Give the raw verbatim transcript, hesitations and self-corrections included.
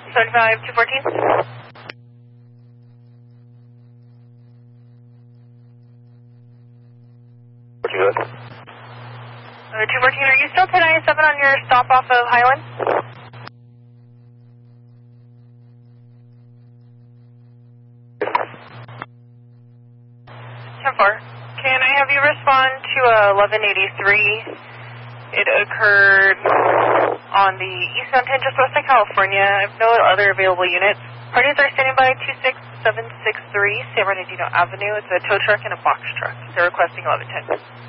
seventy-five, two fourteen. What you got? Uh, two fourteen, are you still ten ninety-seven on your stop off of Highland? ten four. Can I have you respond to uh, eleven eighty-three? It occurred on the eastbound ten just west of California. I have no other available units. Parties are standing by two six seven six three San Bernardino Avenue. It's a tow truck and a box truck. They're requesting eleven ten.